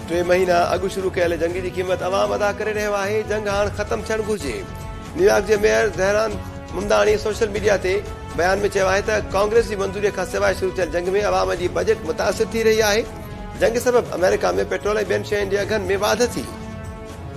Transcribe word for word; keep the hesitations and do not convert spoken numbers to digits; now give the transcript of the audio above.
टे महीना अॻु शुरू कयल जंग जी क़ीमत अवाम अदा करे रहियो आहे। जंग हाणे ख़तम थियणु घुरिजे। न्यूयॉर्क जे मेयर ज़हरान मुमदानी सोशल मीडिया ते बयान में चयो आहे त कांग्रेस जी मंज़ूरीअ खां सवाइ शुरू थियल जंग में अवाम जी बजट मुतासिर थी रही आहे। जंग सबबि अमेरिका में पेट्रोल ऐं ॿियनि शयुनि जे अघनि में वाध थी।